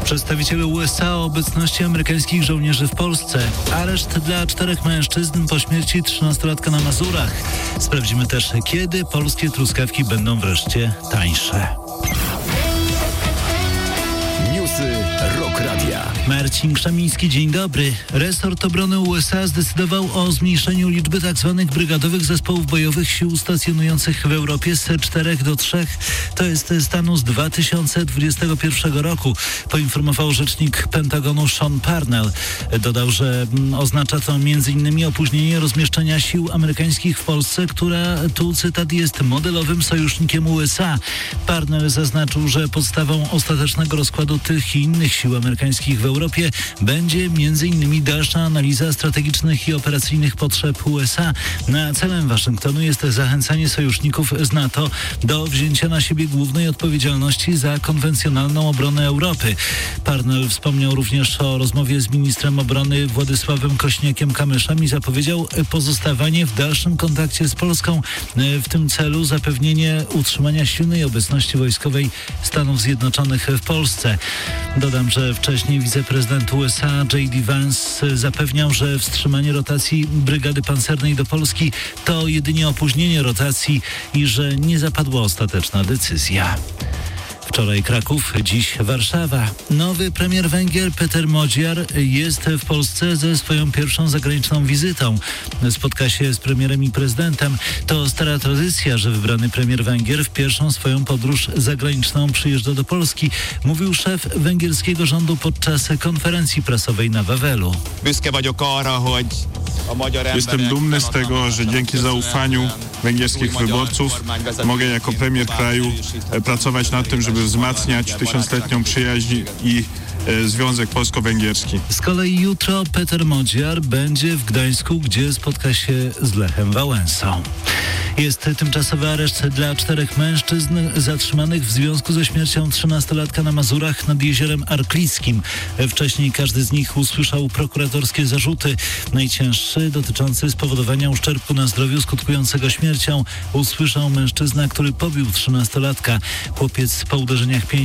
Przedstawiciele USA o obecności amerykańskich żołnierzy w Polsce. Areszt dla 4 mężczyzn po śmierci 13-latka na Mazurach. Sprawdzimy też, kiedy polskie truskawki będą wreszcie tańsze. Newsy Rock Radia. Marcin Krzemiński, dzień dobry. Resort Obrony USA zdecydował o zmniejszeniu liczby tzw. brygadowych zespołów bojowych sił stacjonujących w Europie z 4 do 3. To jest stanu z 2021 roku, poinformował rzecznik Pentagonu Sean Parnell. Dodał, że oznacza to m.in. opóźnienie rozmieszczenia sił amerykańskich w Polsce, która, tu cytat, jest modelowym sojusznikiem USA. Parnell zaznaczył, że podstawą ostatecznego rozkładu tych i innych sił amerykańskich w Europie będzie m.in. dalsza analiza strategicznych i operacyjnych potrzeb USA. Celem Waszyngtonu jest zachęcanie sojuszników z NATO do wzięcia na siebie głównej odpowiedzialności za konwencjonalną obronę Europy. Parnell wspomniał również o rozmowie z ministrem obrony Władysławem Kośniakiem-Kamyszem i zapowiedział pozostawanie w dalszym kontakcie z Polską. W tym celu zapewnienie utrzymania silnej obecności wojskowej Stanów Zjednoczonych w Polsce. Dodam, że wcześniej wiceprezydent USA J.D. Vance zapewniał, że wstrzymanie rotacji brygady pancernej do Polski to jedynie opóźnienie rotacji i że nie zapadła ostateczna decyzja. Wczoraj Kraków, dziś Warszawa. Nowy premier Węgier Péter Magyar jest w Polsce ze swoją pierwszą zagraniczną wizytą. Spotka się z premierem i prezydentem. To stara tradycja, że wybrany premier Węgier w pierwszą swoją podróż zagraniczną przyjeżdża do Polski, mówił szef węgierskiego rządu podczas konferencji prasowej na Wawelu. Jestem dumny z tego, że dzięki zaufaniu węgierskich wyborców mogę jako premier kraju pracować nad tym, żeby wzmacniać tysiącletnią przyjaźń i Związek Polsko-Węgierski. Z kolei jutro Péter Magyar będzie w Gdańsku, gdzie spotka się z Lechem Wałęsą. Jest tymczasowy areszt dla 4 mężczyzn zatrzymanych w związku ze śmiercią 13-latka na Mazurach nad Jeziorem Arklickim. Wcześniej każdy z nich usłyszał prokuratorskie zarzuty. Najcięższy, dotyczący spowodowania uszczerbku na zdrowiu skutkującego śmiercią, usłyszał mężczyzna, który pobił 13-latka. Chłopiec po uderzeniach